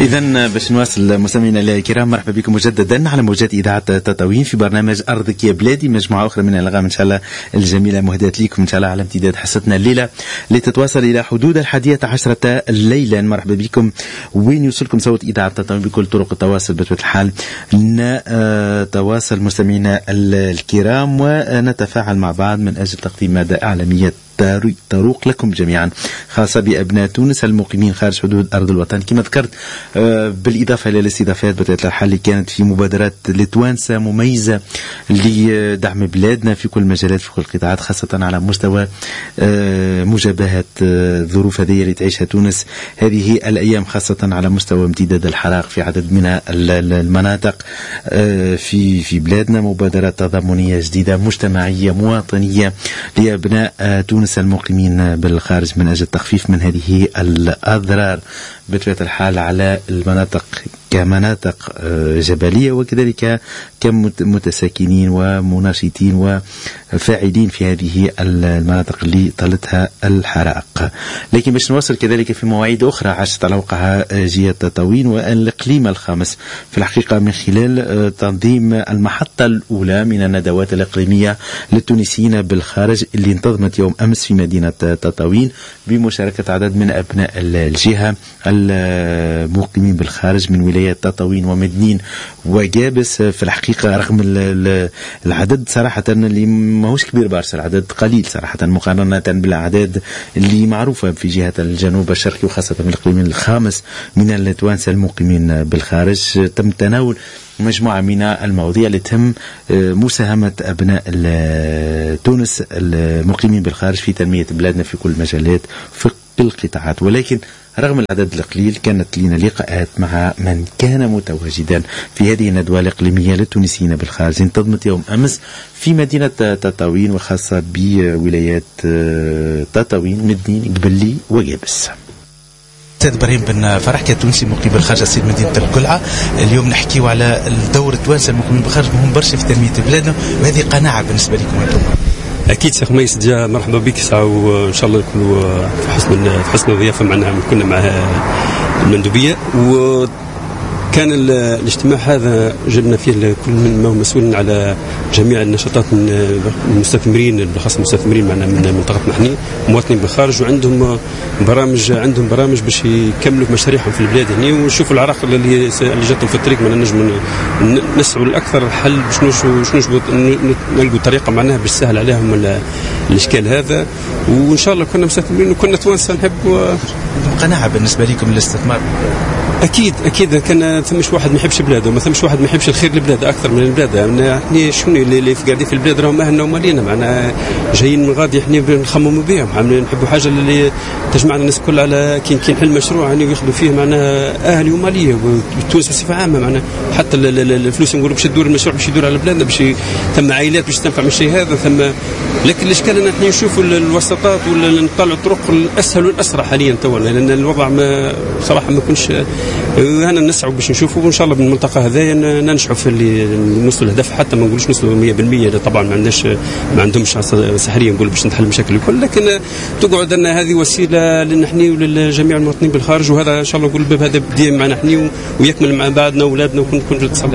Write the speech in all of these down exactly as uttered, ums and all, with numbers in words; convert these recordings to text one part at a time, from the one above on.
إذن باش نواصل مستمعينا الكرام، مرحبا بكم مجددا على موجات إذاعة تطاوين في برنامج أرضك يا بلادي، مجموعة أخرى من الأنغام إن شاء الله الجميلة مهداة لكم إن شاء الله على امتداد حصتنا الليلة لتتواصل إلى حدود الحادية عشرة ليلا. مرحبا بكم وين يوصلكم صوت إذاعة تطاوين بكل طرق التواصل بطبيعة الحال. نتواصل مستمعينا الكرام ونتفاعل مع بعض من أجل تقديم مادة إعلامية تروق لكم جميعا خاصة بأبناء تونس المقيمين خارج حدود أرض الوطن. كما ذكرت بالإضافة إلى الاستضافات بطبيعة الحال اللي كانت في مبادرات لتوانسة مميزة لدعم بلادنا في كل المجالات في كل القطاعات، خاصة على مستوى مجابهة الظروف هذه اللي تعيشها تونس هذه الأيام، خاصة على مستوى امتداد الحرائق في عدد من المناطق في في بلادنا. مبادرات تضامنية جديدة مجتمعية مواطنية لأبناء تونس المقيمين بالخارج من أجل التخفيف من هذه الأضرار بطبيعة الحال على المناطق كمناطق جبلية وكذلك كمتساكنين ومناشطين وفاعلين في هذه المناطق اللي طالتها الحرائق. لكن باش نواصل كذلك في مواعيد أخرى عاشت على وقعها جهة تطاوين والإقليم الخامس في الحقيقة من خلال تنظيم المحطة الأولى من الندوات الإقليمية للتونسيين بالخارج اللي انتظمت يوم أمس في مدينة تطاوين بمشاركة عدد من أبناء الجهة المقيمين بالخارج من ولاية تطاوين ومدنين وجابس. في الحقيقة رغم العدد صراحة اللي ماهوش كبير برشا، العدد قليل صراحة مقارنة بالأعداد اللي معروفة في جهة الجنوب الشرقي وخاصة في الإقليم الخامس من التوانسة المقيمين بالخارج، تم تناول مجموعة من المواضيع اللي تهم مساهمة أبناء تونس المقيمين بالخارج في تنمية بلادنا في كل المجالات في كل القطاعات. ولكن رغم العدد القليل كانت لنا لقاءات مع من كان متواجدا في هذه الندوة الإقليمية للتونسيين بالخارج انتظمت يوم أمس في مدينة تطاوين وخاصة بولايات تطاوين مدنين قبلي وجابس. أستاذ إبراهيم بن فرح كتونسي مقيم بالخارج أسير مدينة القلعة، اليوم نحكيو على الدور التوانسة المقيمين بالخارج مهم برشا في تنمية بلادنا، وهذه قناعة بالنسبة لكم أنتم. أكيد سي خميس جا مرحبا بك ساعة، وإن شاء الله نكونوا في حسن في حسن الضيافة معنا كنا مع المندوبية. و كان الاجتماع هذا جبنا فيه كل من هو مسؤول على جميع النشاطات من المستثمرين بالخاصة المستثمرين معنا من منطقتنا احنا مواطنين بالخارج، وعندهم برامج عندهم برامج باش يكملوا مشاريعهم في البلاد هنا ونشوفوا العراق اللي اللي جاتهم في الطريق. معنا نجم نسعوا لاكثر حل باش شنو نلقوا طريقه معناها باش تسهل عليهم الاشكال هذا. وان شاء الله كنا مستثمرين وكنا توانسه نحبوا. قناعه بالنسبه لكم الاستثمار؟ اكيد اكيد كان ثمش واحد ما يحبش بلاده وما ثمش واحد ما يحبش الخير لبلاده اكثر من البلاد. يعني احنا شنو اللي قاعدين في البلاد راهم اهلنا ومالينا، معنا جايين من غادي احنا نخمموا بهم، نحبوا حاجه اللي تجمعنا الناس كل على كي كي نحل مشروع يعني وياخذوا فيه معنا اهلي وماليه وتونس بصفه عامه. معنا حتى الفلوس نقولوا باش تدور المشروع باش يدور على بلادنا، باش ثم عائلات باش تنفع من الشيء هذا ثم. لكن الاشكال ان احنا نشوفوا الوساطات ولا نطلعوا الطرق الاسهل والاسرع حاليا توا، لان الوضع ما صراحه ما كنش انا نسعوا باش نشوفوا. وان شاء الله بالمنطقه هذايا ننجحوا في اللي نوصلوا الهدف، حتى ما نقولوش نوصلوا مية بالمية طبعا ما عندناش ما عندهمش سحريه نقول باش نحل المشاكل الكل، لكن تقعد لنا هذه وسيله لنا احنا وللجميع المواطنين بالخارج. وهذا ان شاء الله نقول الباب هذا بدي معنا احنا ويكمل مع بعضنا واولادنا ونكون كل تصدق.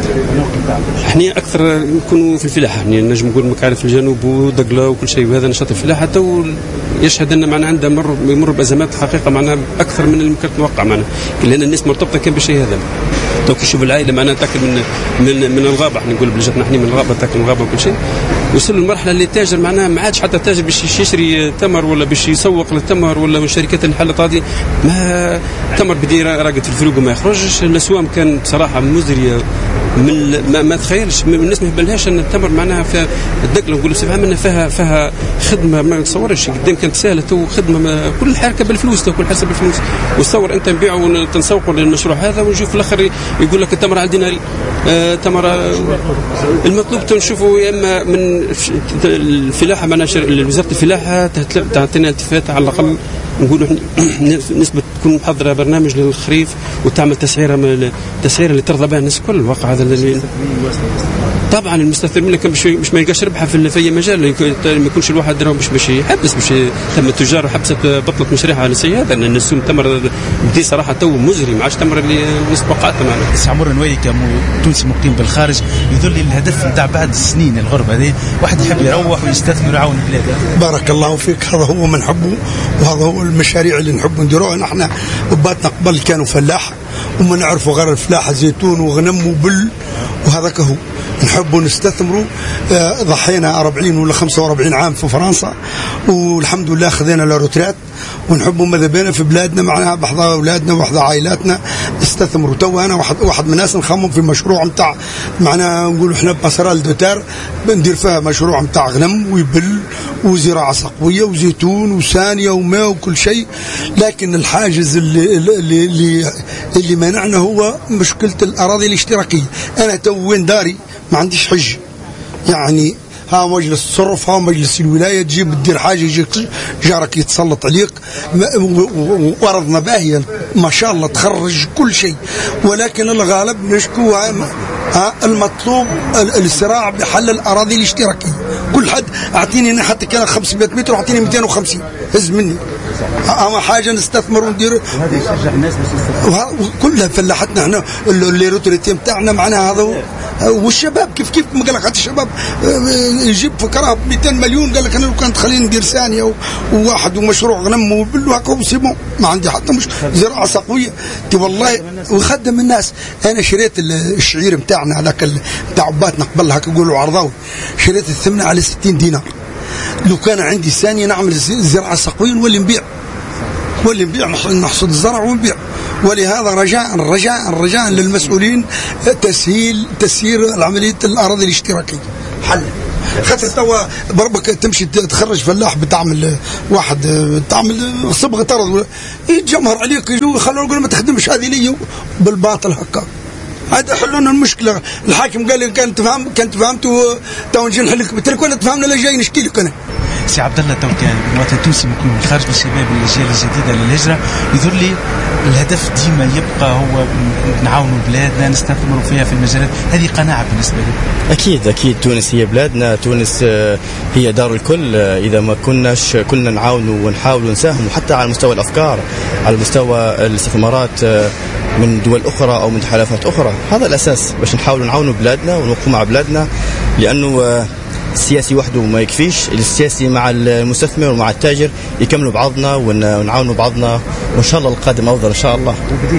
احنا اكثر نكونوا في الفلاحه، يعني نجم نقول مكعرف في الجنوب ودقله وكل شيء، وهذا نشاط الفلاحه حتى يشهد ان معنا عنده مر يمر بازمات حقيقه معنا اكثر من اللي ممكن نتوقع معنا، لان الناس مرتبطه كان بالشيء هذا. تو كي نشوف العائله معنا تاكل من من من الغابه، احنا نقول بلجتنا احنا من الغابه تاكل من الغابه وكل شيء. وصلوا للمرحله اللي التاجر معناها ما عادش حتى التاجر باش يشري تمر ولا باش يسوق للتمر ولا من الشركات اللي حلت هذه، ما تمر بدي راقد في الفروق وما يخرجش. الاسوام كان بصراحه مزريه من ما, ما تخيلش الناس ما يبلهاش ان التمر معناها فيها الدقله نقول بصفه عامه فيها فيها خدمه ما نتصورش قدام كانت سهله. تو خدمه كل حركه بالفلوس، تو كل حسب الفلوس. وتصور انت نبيعوا وتنسوقوا للمشروع هذا ونشوف في الاخر يقول لك التمر على ديناري. آه تمر المطلوب تنشوفوا يا اما من الفلاحه معنا وزاره الفلاحه تعطينا التفات على الاقل نقولوا نسبة تكون محضرة برنامج للخريف وتعمل تسعيرة تسعيرة اللي ترضى بها الناس كل الواقع هذا اللي طبعا المستثمرين كان مش مش ما يلقاش ربحه في اي مجال، ما يكونش الواحد راهو مش باش يحبس باش تم التجار حبست بطلت مشاريعها على سي هذا، لان السوم تمر بدي صراحه تو مزري ما عادش تمر اللي مسبقاتها معنا. سي عمر نويلي كتونسي مقيم بالخارج يظل لي الهدف نتاع بعد السنين الغربه هذه واحد يحب يروح ويستثمر ويعاون بلاده. بارك الله فيك، هذا هو ما نحبه وهذا هو المشاريع اللي نحب نديروها. نحن باتنا قبل كانوا فلاح وما نعرفوا غير الفلاحه زيتون وغنم وبل وهذاك هو نحبوا نستثمروا. ضحينا أربعين ولا خمسة وأربعين عام في فرنسا والحمد لله خذينا الروترات ونحبوا ماذا بينا في بلادنا معناها بحضا أولادنا وبحضا عائلاتنا نستثمروا. تو أنا واحد واحد من الناس نخمم في مشروع متاع معناها نقولوا إحنا باسرال دوتار بندير فيها مشروع متاع غنم ويبل وزراعة صقوية وزيتون وثانية وماء وكل شيء. لكن الحاجز اللي اللي اللي, اللي منعنا هو مشكلة الأراضي الاشتراكية. أنا تو وين داري ما عنديش حج، يعني ها مجلس الصرف ها مجلس الولاية تجيب تدير حاجة يجيك جارك يتسلط عليك، وأرضنا باهية ما شاء الله تخرج كل شيء، ولكن الغالب نشكو ها المطلوب الصراع بحل الأراضي الاشتراكية. كل حد أعطيني أنا حتى كان خمسمائة متر أعطيني مئتين وخمسين هز مني، أما حاجة نستثمر وندير. وهذا يشجع الناس باش كلها فلاحتنا احنا اللي روتريتي بتاعنا معناها هذا. والشباب كيف كيف ما قال لك حتى الشباب يجيب فكره مئتين مليون قال لك انا لو كانت خليني ندير ثانيه وواحد ومشروع غنم وبل هكا وسيبون ما عندي حتى مش زراعه صقويه تي والله وخدم الناس. انا شريت الشعير بتاعنا هذاك بتاع عباتنا قبل هكا يقولوا عرضاوي، شريت الثمنه على ستين دينار. لو كان عندي ثانيه نعمل زراعه صقويه نولي نبيع واللي نبيع نحصد الزرع ونبيع. ولهذا رجاء رجاء رجاء للمسؤولين تسهيل تسيير عملية الأراضي الاشتراكية حل. خاطر توا بربك تمشي تخرج فلاح بتعمل واحد تعمل صبغة أرض يتجمهر عليك يجوا يخلوا يقول ما تخدمش هذه لي بالباطل هكا. هذا حلونا المشكلة. الحاكم قال لي كان تفهم كان فهمت تو نجي نحلك بترك ولا تفهمنا لا جاي نشكي لك أنا. سي عبد الله تو كمواطن تونسي مقيم من الخارج بالشباب الاجيال الجديده للهجره يظهر لي الهدف ديما يبقى هو نعاونوا بلادنا نستثمروا فيها في المجالات هذه قناعه بالنسبه لي. اكيد اكيد تونس هي بلادنا، تونس هي دار الكل. اذا ما كناش كنا نعاونوا ونحاولوا نساهموا حتى على مستوى الافكار على مستوى الاستثمارات من دول اخرى او من تحالفات اخرى، هذا الاساس باش نحاولوا نعاونوا بلادنا ونوقفوا مع بلادنا. لانه السياسي وحده ما يكفيش، السياسي مع المستثمر ومع التاجر يكملوا بعضنا ونعاونوا بعضنا، وان شاء الله القادم افضل ان شاء الله.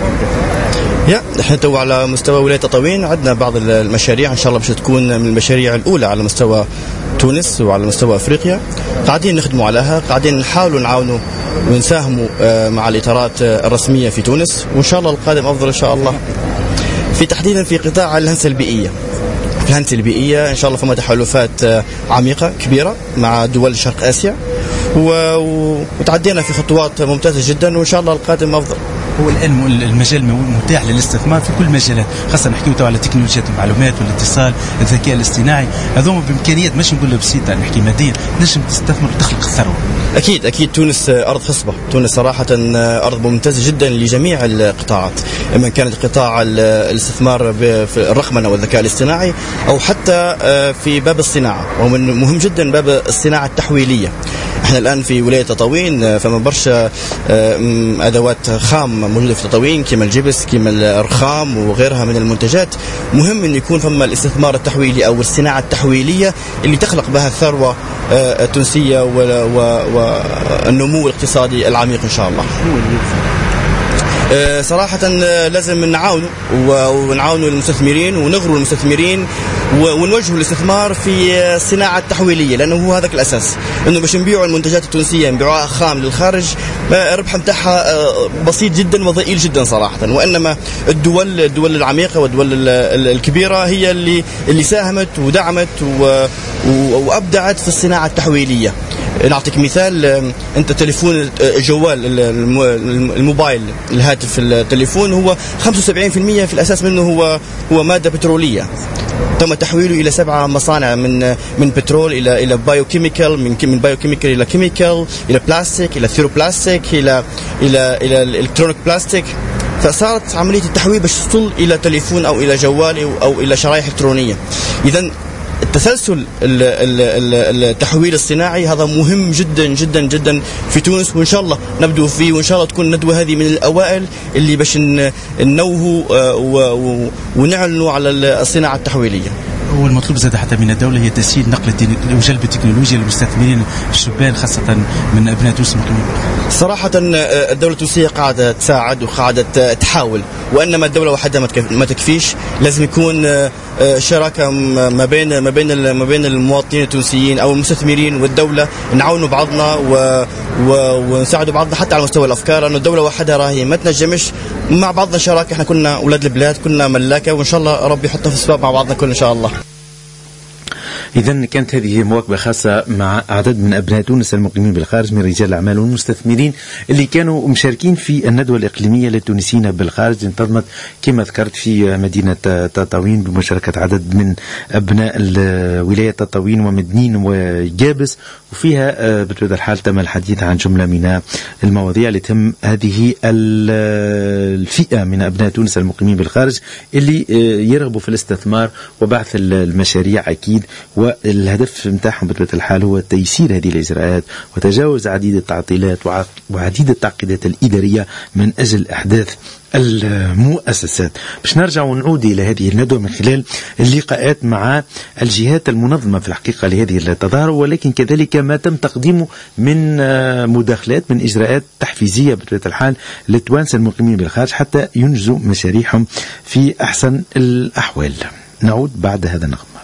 يا احنا تو على مستوى ولاية تطاوين عندنا بعض المشاريع ان شاء الله باش تكون من المشاريع الاولى على مستوى تونس وعلى مستوى افريقيا. قاعدين نخدموا عليها، قاعدين نحاولوا نعاونوا ونساهموا مع الاطارات الرسمية في تونس، وان شاء الله القادم افضل ان شاء الله. في تحديدا في قطاع الهندسة البيئية، في الهندسة البيئية إن شاء الله فما تحالفات عميقة كبيرة مع دول شرق آسيا وتعدينا في خطوات ممتازة جدا، وإن شاء الله القادم أفضل. هو الآن المجال متاح للاستثمار في كل المجالات، خاصة نحكيو على تكنولوجيات المعلومات والاتصال الذكاء الاصطناعي، هذوما بإمكانيات ماشي نقول بسيطة نحكي ماديا، نجم تستثمر وتخلق الثروة. أكيد أكيد تونس أرض خصبة، تونس صراحة أرض ممتازة جدا لجميع القطاعات، إما كانت قطاع الاستثمار في الرقمنة والذكاء الاصطناعي أو حتى في باب الصناعة، ومن مهم جدا باب الصناعة التحويلية. احنا الآن في ولاية تطاوين فما برشا أدوات خام موجودة في تطاوين كما الجبس كما الرخام وغيرها من المنتجات. مهم أن يكون فما الاستثمار التحويلي أو الصناعة التحويلية اللي تخلق بها الثروة التونسية والنمو الاقتصادي العميق إن شاء الله. صراحة لازم نعاونوا ونعاونوا المستثمرين ونغروا المستثمرين ونوجهوا الاستثمار في الصناعة التحويلية، لأنه هو هذاك الأساس، إنه باش نبيعوا المنتجات التونسية نبيعوها خام للخارج الربح متاعها بسيط جدا وضئيل جدا صراحة، وإنما الدول الدول العميقة والدول الكبيرة هي اللي اللي ساهمت ودعمت وأبدعت في الصناعة التحويلية. نعطيك مثال، أنت تليفون الجوال الموبايل الهاتف التليفون هو خمسة وسبعين بالمئة في الأساس منه هو هو مادة بترولية، تم تحويله إلى سبعة مصانع من من بترول إلى إلى بايوكيميكال، من من بايوكيميكال إلى كيميكال إلى بلاستيك إلى ثيرو بلاستيك إلى إلى إلى الإلكترونيك بلاستيك. فصارت عملية التحويل باش تصل إلى تليفون أو إلى جوال أو إلى شرائح إلكترونية. إذن التسلسل التحويل الصناعي هذا مهم جدا جدا جدا في تونس، وإن شاء الله نبدو فيه، وإن شاء الله تكون الندوة هذه من الأوائل اللي باش ننوه ونعلنوا على الصناعة التحويلية. والمطلوب زاد حتى من الدولة هي تسهيل نقل وجلب التكنولوجيا للمستثمرين الشبان خاصة من أبناء تونس المقيمين. صراحة الدولة التونسية قاعدة تساعد وقاعدة تحاول، وإنما الدولة وحدها ما تكفيش، لازم يكون شراكة ما بين ما بين ما بين المواطنين التونسيين أو المستثمرين والدولة، نعاونوا بعضنا و ونساعدوا بعضنا حتى على مستوى الأفكار، لأن الدولة وحدها راهي ما تنجمش. مع بعضنا شراكة، احنا كنا أولاد البلاد، كنا ملاكة، وإن شاء الله ربي يحطنا في السباب مع بعضنا كل إن شاء الله. إذن كانت هذه مواكبة خاصة مع عدد من أبناء تونس المقيمين بالخارج من رجال الأعمال والمستثمرين اللي كانوا مشاركين في الندوة الإقليمية للتونسيين بالخارج، انتظمت كما ذكرت في مدينة تطاوين بمشاركة عدد من أبناء ولاية تطاوين ومدنين وجابس، وفيها بطبيعة الحال تم الحديث عن جملة من المواضيع اللي تهم هذه الفئة من أبناء تونس المقيمين بالخارج اللي يرغبوا في الاستثمار وبعث المشاريع أكيد، والهدف متاعهم بطبيعة الحال هو تيسير هذه الإجراءات وتجاوز عديد التعطيلات وعديد التعقيدات الإدارية من أجل أحداث المؤسسات. باش نرجع ونعود إلى هذه الندوة من خلال اللقاءات مع الجهات المنظمة في الحقيقة لهذه التظاهرة، ولكن كذلك ما تم تقديمه من مداخلات من إجراءات تحفيزية بطبيعة الحال للتوانسة المقيمين بالخارج حتى ينجزوا مشاريعهم في أحسن الأحوال. نعود بعد هذا النغمة.